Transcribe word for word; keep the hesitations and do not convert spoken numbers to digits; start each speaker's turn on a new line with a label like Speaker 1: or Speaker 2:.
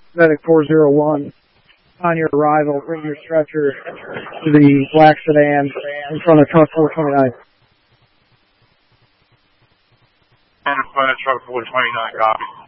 Speaker 1: Medic four zero one. On your arrival, bring your stretcher to the black sedan in front of truck four twenty-nine.
Speaker 2: In front of truck four twenty-nine, copy.